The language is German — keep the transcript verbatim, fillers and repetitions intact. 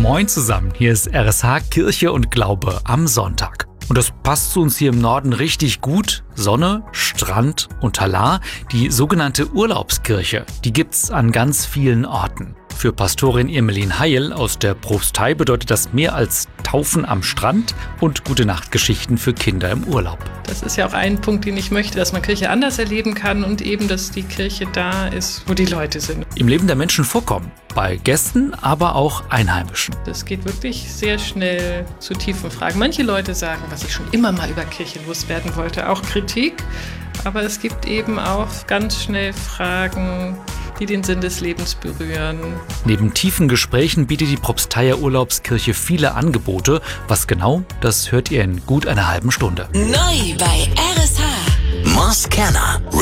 Moin zusammen, hier ist R S H Kirche und Glaube am Sonntag. Und das passt zu uns hier im Norden richtig gut. Sonne, Strand und Talar. Die sogenannte Urlaubskirche, die gibt's an ganz vielen Orten. Für Pastorin Irmelin Heil aus der Propstei bedeutet das mehr als Taufen am Strand und Gute-Nacht-Geschichten für Kinder im Urlaub. Das ist ja auch ein Punkt, den ich möchte, dass man Kirche anders erleben kann und eben, dass die Kirche da ist, wo die Leute sind. Im Leben der Menschen vorkommen, bei Gästen, aber auch Einheimischen. Das geht wirklich sehr schnell zu tiefen Fragen. Manche Leute sagen, was ich schon immer mal über Kirche loswerden wollte, auch Kritik. Aber es gibt eben auch ganz schnell Fragen, die den Sinn des Lebens berühren. Neben tiefen Gesprächen bietet die Propsteier Urlaubskirche viele Angebote. Was genau, das hört ihr in gut einer halben Stunde. Neu bei R S H. Moss Kerner.